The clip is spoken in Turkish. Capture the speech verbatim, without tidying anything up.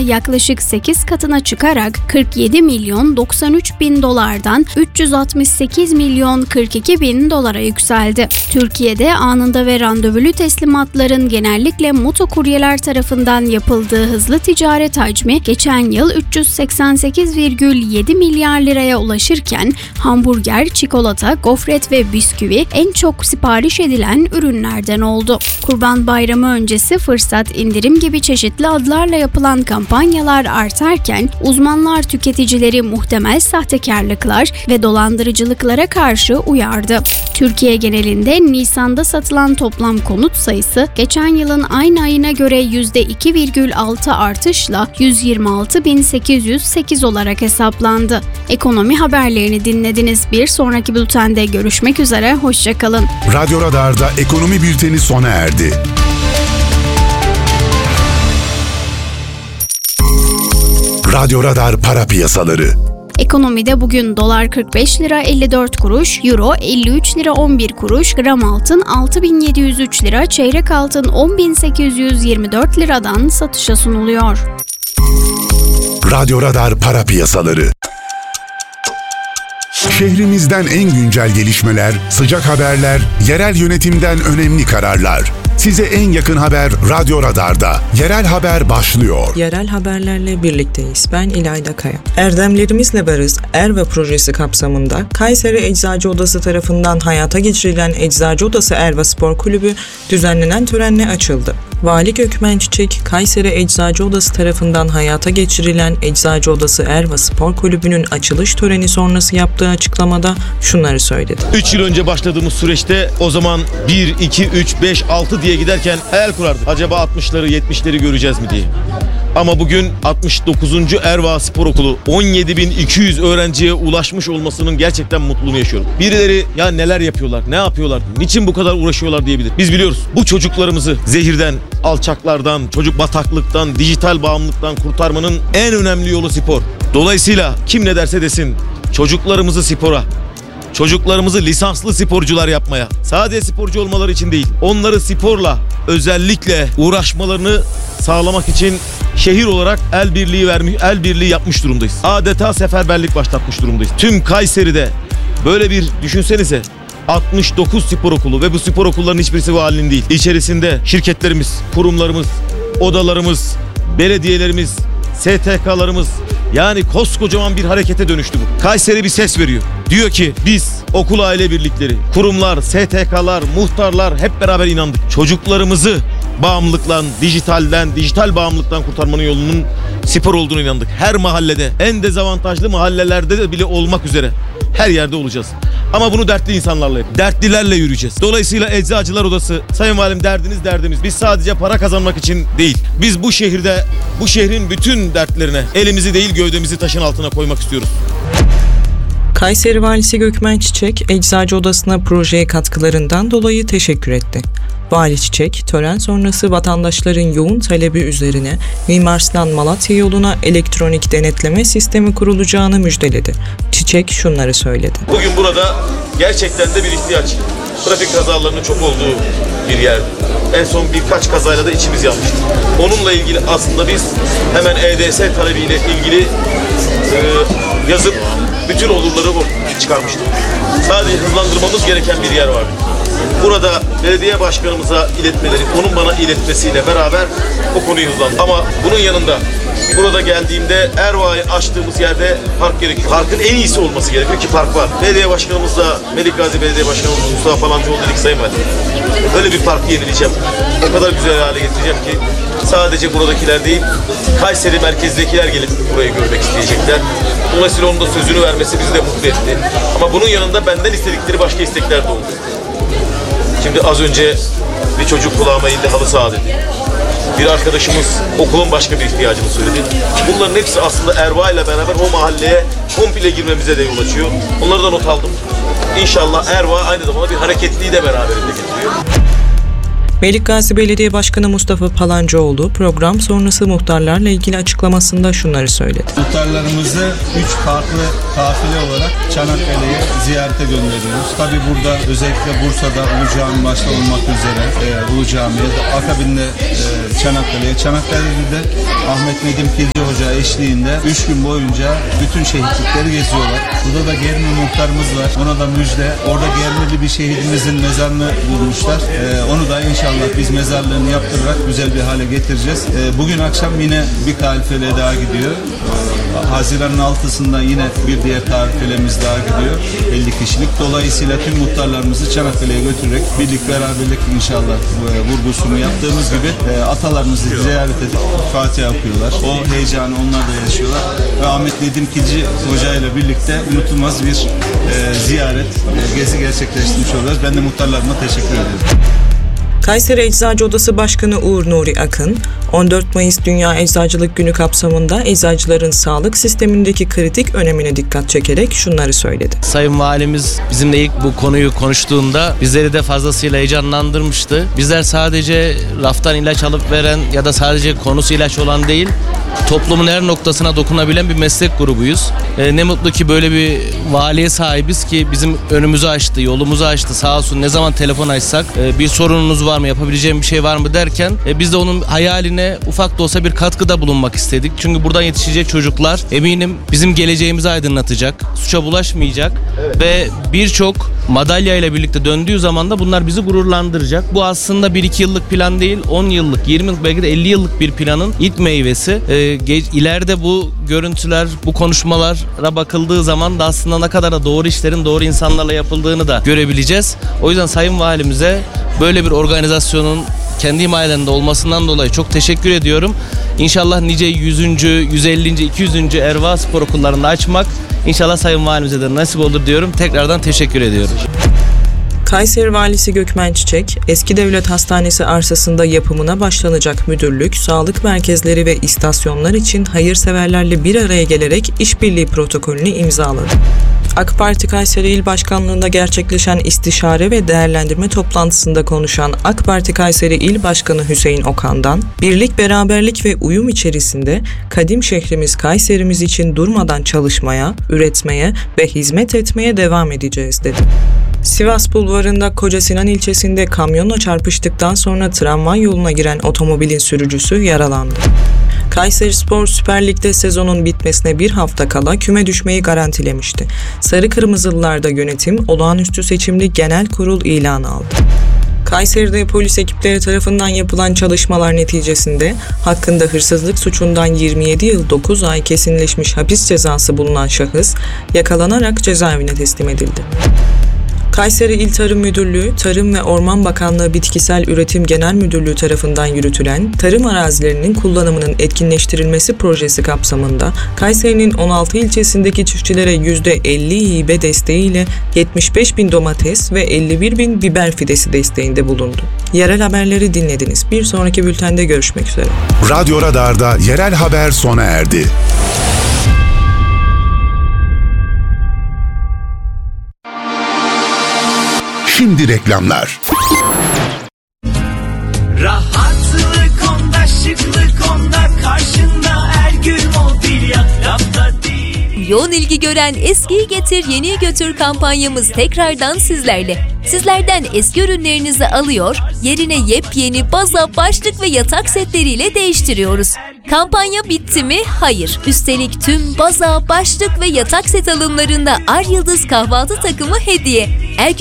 yaklaşık sekiz katına çıkarak kırk yedi milyon doksan üç bin dolardan üç yüz altmış sekiz milyon kırk iki bin dolara yükseldi. Türkiye'de anında ve randevulu teslimatların genellikle motokuryeler tarafından yapıldığı hızlı ticaret hacmi geçen yıl üç yüz seksen sekiz virgül yedi milyar liraya ulaşırken hamburger, çikolata, gofret ve bisküvi en çok sipariş edilen ürünlerden oldu. Kurban Bayramı öncesi fırsat indirim gibi çeşitli adlarla yapılan kampanyalar artarken uzmanlar tüketicileri muhtemel sahtekarlıklar ve dolandırıcılıklara karşı uyardı. Türkiye genelinde Nisan'da satılan toplam konut sayısı geçen yılın aynı ayına göre yüzde iki virgül altı artışla yüz yirmi altı bin sekiz yüz sekiz olarak hesaplandı. Ekonomi haberlerini dinlediniz. Bir sonraki bültende görüşmek üzere, hoşça kalın. Radyo Radar'da ekonomi bülteni sona erdi. Radyo Radar para piyasaları. Ekonomide bugün dolar kırk beş lira elli dört kuruş, euro elli üç lira on bir kuruş, gram altın altı bin yedi yüz üç lira, çeyrek altın on bin sekiz yüz yirmi dört liradan satışa sunuluyor. Radyo Radar para piyasaları. Şehrimizden en güncel gelişmeler, sıcak haberler, yerel yönetimden önemli kararlar. Size en yakın haber Radyo Radar'da. Yerel haber başlıyor. Yerel haberlerle birlikteyiz. Ben İlayda Kaya. Erdemlerimizle Varız, Erva projesi kapsamında Kayseri Eczacı Odası tarafından hayata geçirilen Eczacı Odası Erva Spor Kulübü düzenlenen törenle açıldı. Vali Gökmen Çiçek, Kayseri Eczacı Odası tarafından hayata geçirilen Eczacı Odası Erva Spor Kulübü'nün açılış töreni sonrası yaptığı açıklamada şunları söyledi. üç yıl önce başladığımız süreçte o zaman bir, iki, üç, beş, altı diye giderken hayal kurardık. Acaba altmışları, yetmişleri göreceğiz mi diye. Ama bugün altmış dokuzuncu Erva Spor Okulu on yedi bin iki yüz öğrenciye ulaşmış olmasının gerçekten mutluluğunu yaşıyorum. Birileri ya neler yapıyorlar, ne yapıyorlar, niçin bu kadar uğraşıyorlar diyebilir. Biz biliyoruz bu çocuklarımızı zehirden, alçaklardan, çocuk bataklıktan, dijital bağımlılıktan kurtarmanın en önemli yolu spor. Dolayısıyla kim ne derse desin çocuklarımızı spora, çocuklarımızı lisanslı sporcular yapmaya, sadece sporcu olmaları için değil, onları sporla özellikle uğraşmalarını sağlamak için şehir olarak el birliği vermiş, el birliği yapmış durumdayız. Adeta seferberlik başlatmış durumdayız. Tüm Kayseri'de böyle bir düşünsenize altmış dokuz spor okulu ve bu spor okullarının hiçbirisi bu halinin değil. İçerisinde şirketlerimiz, kurumlarımız, odalarımız, belediyelerimiz, S T K'larımız, yani koskocaman bir harekete dönüştü bu. Kayseri bir ses veriyor. Diyor ki biz okul aile birlikleri, kurumlar, S T K'lar, muhtarlar hep beraber inandık. Çocuklarımızı bağımlılıktan, dijitalden, dijital bağımlılıktan kurtarmanın yolunun spor olduğunu inandık. Her mahallede, en dezavantajlı mahallelerde de bile olmak üzere her yerde olacağız. Ama bunu dertli insanlarla yapacağız. Dertlilerle yürüyeceğiz. Dolayısıyla Eczacılar Odası, Sayın Valim derdiniz derdimiz. Biz sadece para kazanmak için değil. Biz bu şehirde, bu şehrin bütün dertlerine elimizi değil gövdemizi taşın altına koymak istiyoruz. Kayseri Valisi Gökmen Çiçek, Eczacı Odası'na projeye katkılarından dolayı teşekkür etti. Vali Çiçek, tören sonrası vatandaşların yoğun talebi üzerine Mimar Sinan Malatya yoluna elektronik denetleme sistemi kurulacağını müjdeledi. Çiçek şunları söyledi. Bugün burada gerçekten de bir ihtiyaç. Trafik kazalarının çok olduğu bir yer. En son birkaç kazayla da içimiz yanmıştı. Onunla ilgili aslında biz hemen E D S talebiyle ilgili e, yazıp bütün olurları çıkarmıştık. Sadece hızlandırmamız gereken bir yer vardı. Burada belediye başkanımıza iletmeleri, onun bana iletmesiyle beraber o konuyu hızlandı. Ama bunun yanında burada geldiğimde Erva'yı açtığımız yerde park gerekiyor. Parkın en iyisi olması gerekiyor ki park var. Belediye başkanımızla, Melik Gazi Belediye Başkanımız Mustafa Palancıoğlu dedik Sayın Valim. Öyle bir parkı yenileyeceğim. O kadar güzel hale getireceğim ki sadece buradakiler değil, Kayseri merkezdekiler gelip burayı görmek isteyecekler. Dolayısıyla onun da sözünü vermesi bizi de mutlu etti. Ama bunun yanında benden istedikleri başka istekler de oldu. Şimdi az önce bir çocuk kulağıma indi, halı saha dedi. Bir arkadaşımız okulun başka bir ihtiyacını söyledi. Bunların hepsi aslında Erva ile beraber o mahalleye komple girmemize de yol açıyor. Onları da not aldım. İnşallah Erva aynı zamanda bir hareketliği de beraberinde getiriyor. Melikgazi Belediye Başkanı Mustafa Palancıoğlu program sonrası muhtarlarla ilgili açıklamasında şunları söyledi. Muhtarlarımızı üç farklı kafile olarak Çanakkale'ye ziyarete gönderiyoruz. Tabii burada özellikle Bursa'da Ulu Cami başta olmak üzere e, Ulu Cami'ye, akabinde e, Çanakkale'ye, Çanakkale'de de Ahmet Nedim Kilci Hoca eşliğinde üç gün boyunca bütün şehitlikleri geziyorlar. Burada da Germi muhtarımız var. Ona da müjde. Orada Germili bir şehidimizin mezarını bulmuşlar. E, onu da inşallah biz mezarlığını yaptırarak güzel bir hale getireceğiz. E, bugün akşam yine bir kalifele daha gidiyor. E, Haziran'ın altısında yine bir diğer kalifilemiz daha gidiyor. elli kişilik. Dolayısıyla tüm muhtarlarımızı Çanakkale'ye götürerek birlik beraberlik inşallah e, vurgusunu yaptığımız gibi e, atalarımızı ziyaret edip Fatiha okuyorlar. O heyecanı onlar da yaşıyorlar. Ve Ahmet Nedim Kilci Hoca ile birlikte unutulmaz bir e, ziyaret, e, gezi gerçekleştirmiş oluyoruz. Ben de muhtarlarıma teşekkür ediyorum. Kayseri Eczacı Odası Başkanı Uğur Nuri Akın, on dört Mayıs Dünya Eczacılık Günü kapsamında eczacıların sağlık sistemindeki kritik önemine dikkat çekerek şunları söyledi. Sayın Valimiz bizimle ilk bu konuyu konuştuğunda bizleri de fazlasıyla heyecanlandırmıştı. Bizler sadece raftan ilaç alıp veren ya da sadece konusu ilaç olan değil, toplumun her noktasına dokunabilen bir meslek grubuyuz. E, ne mutlu ki böyle bir valiye sahibiz ki bizim önümüzü açtı, yolumuzu açtı. Sağ olsun ne zaman telefon açsak e, bir sorununuz var mı, yapabileceğim bir şey var mı derken e, biz de onun hayaline ufak da olsa bir katkıda bulunmak istedik. Çünkü buradan yetişecek çocuklar eminim bizim geleceğimizi aydınlatacak, suça bulaşmayacak evet. Ve birçok madalya ile birlikte döndüğü zaman da bunlar bizi gururlandıracak. Bu aslında bir iki yıllık plan değil, on yıllık, yirmi yıllık, belki de elli yıllık bir planın ilk meyvesi. E, ileride bu görüntüler, bu konuşmalara bakıldığı zaman da aslında ne kadar da doğru işlerin doğru insanlarla yapıldığını da görebileceğiz. O yüzden Sayın Valimize böyle bir organizasyonun kendi himayelerinde olmasından dolayı çok teşekkür ediyorum. İnşallah nice yüzüncü, yüz ellinci, iki yüzüncü Erva Spor Okullarını açmak inşallah Sayın Valimize de nasip olur diyorum. Tekrardan teşekkür ediyorum. Kayseri Valisi Gökmen Çiçek, Eski Devlet Hastanesi arsasında yapımına başlanacak müdürlük, sağlık merkezleri ve istasyonlar için hayırseverlerle bir araya gelerek işbirliği protokolünü imzaladı. AK Parti Kayseri İl Başkanlığı'nda gerçekleşen istişare ve değerlendirme toplantısında konuşan AK Parti Kayseri İl Başkanı Hüseyin Okan'dan, birlik, beraberlik ve uyum içerisinde kadim şehrimiz Kayserimiz için durmadan çalışmaya, üretmeye ve hizmet etmeye devam edeceğiz dedi. Sivas Bulvarı'nda Koca Sinan ilçesinde kamyonla çarpıştıktan sonra tramvay yoluna giren otomobilin sürücüsü yaralandı. Kayserispor Süper Lig'de sezonun bitmesine bir hafta kala küme düşmeyi garantilemişti. Sarı Kırmızılılarda yönetim olağanüstü seçimli genel kurul ilanı aldı. Kayseri'de polis ekipleri tarafından yapılan çalışmalar neticesinde hakkında hırsızlık suçundan yirmi yedi yıl dokuz ay kesinleşmiş hapis cezası bulunan şahıs yakalanarak cezaevine teslim edildi. Kayseri İl Tarım Müdürlüğü, Tarım ve Orman Bakanlığı Bitkisel Üretim Genel Müdürlüğü tarafından yürütülen tarım arazilerinin kullanımının etkinleştirilmesi projesi kapsamında Kayseri'nin on altı ilçesindeki çiftçilere yüzde elli hibe desteğiyle yetmiş beş bin domates ve elli bir bin biber fidesi desteğinde bulundu. Yerel haberleri dinlediniz. Bir sonraki bültende görüşmek üzere. Radyo Radar'da yerel haber sona erdi. Şimdi reklamlar. Rahatlık onda, şıklık onda, karşında Ergül Mobilya, lafta değil. Yoğun ilgi gören Eskiyi Getir Yeniyi Götür kampanyamız tekrardan sizlerle. Sizlerden eski ürünlerinizi alıyor, yerine yepyeni baza, başlık ve yatak setleriyle değiştiriyoruz. Kampanya bitti mi? Hayır. Üstelik tüm baza, başlık ve yatak set alımlarında Ar Yıldız kahvaltı takımı hediye. Ergül